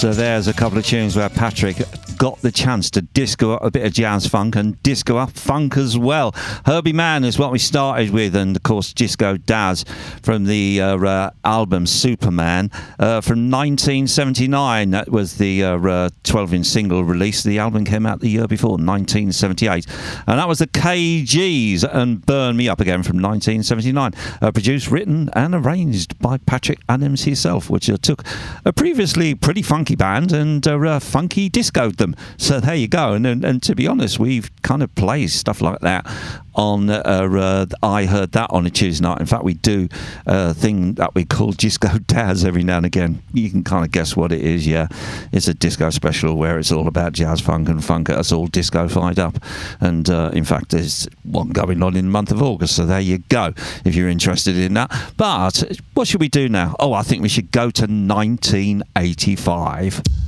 So there's a couple of tunes where Patrick got the chance to disco up a bit of jazz funk and disco up funk as well. Herbie Mann is what we started with, and of course Disco Daz from the album Superman from 1979. That was the 12-inch single release. The album came out the year before, 1978, and that was the KGs and Burn Me Up Again from 1979. Produced, written and arranged by Patrick Adams himself, which took a previously pretty funky band and funky discoed them. So there you go. And to be honest, we've kind of played stuff like that on I Heard That on a Tuesday night. In fact, we do a thing that we call Disco Daz every now and again. You can kind of guess what it is. Yeah, it's a disco special where it's all about jazz funk and funk. It's all disco-fied up. And in fact, there's one going on in the month of August. So there you go, if you're interested in that. But what should we do now? Oh, I think we should go to 1985.